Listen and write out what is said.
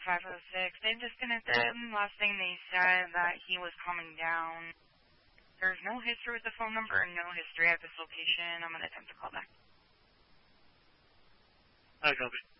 506. They disconnected. Last thing they said that he was coming down. There's no history with the phone number and no history at this location. I'm going to attempt to call back. I copy.